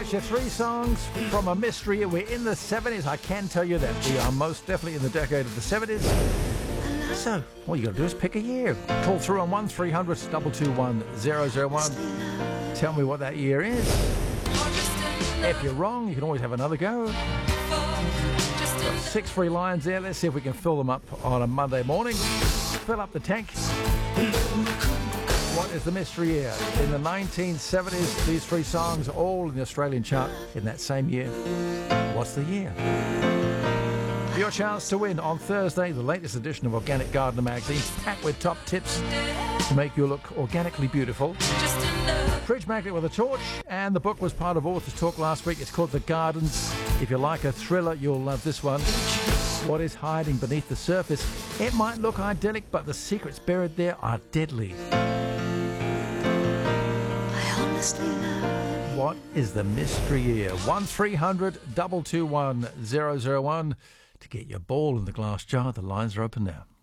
That's your three songs from a mystery. We're in the 70s. I can tell you that. We are most definitely in the decade of the 70s. So, all you got to do is pick a year. Call through on 1300 221 001. Tell me what that year is. If you're wrong, you can always have another go. Got 6 free lines there. Let's see if we can fill them up on a Monday morning. Fill up the tank. What is the mystery year? In the 1970s, these 3 songs all in the Australian chart in that same year. What's the year? Your chance to win on Thursday, the latest edition of Organic Gardener magazine, packed with top tips to make you look organically beautiful. Fridge magnet with a torch, and the book was part of Authors Talk last week. It's called The Gardens. If you like a thriller, you'll love this one. What is hiding beneath the surface? It might look idyllic, but the secrets buried there are deadly. What is the mystery year? 1300 221 001 to get your ball in the glass jar. The lines are open now.